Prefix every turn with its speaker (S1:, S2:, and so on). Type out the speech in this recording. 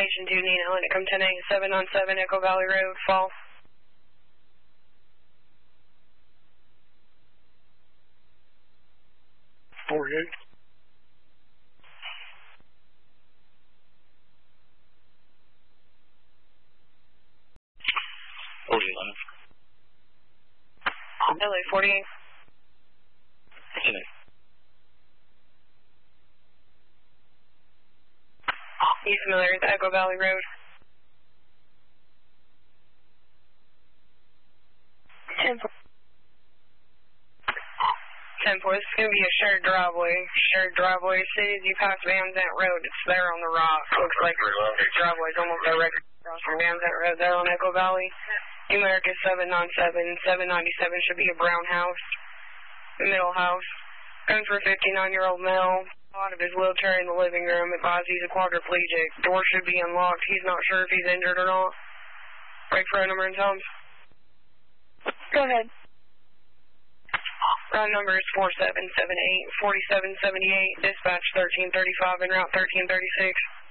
S1: Station 2, Nina, Lincoln 10A, 7 on 7, Echo Valley Road, fall. LA 48. You familiar with Echo Valley Road? 10-4. 10-4, this is going to be a shared driveway. Shared driveway. As soon as you pass Van Zant Road, it's there on the rock. Looks like the driveway is almost directly across from Van Zant Road there on Echo Valley. Numeric is 7 on 7. 797 should be a brown house. The middle house. Going for a 59-year-old male. Out of his wheelchair in the living room. Advised he's a quadriplegic. Door should be unlocked. He's not sure if he's injured or not. Break for a number and times.
S2: Go ahead.
S1: Route number is 4778, 4778, dispatch 1335 en route 1336.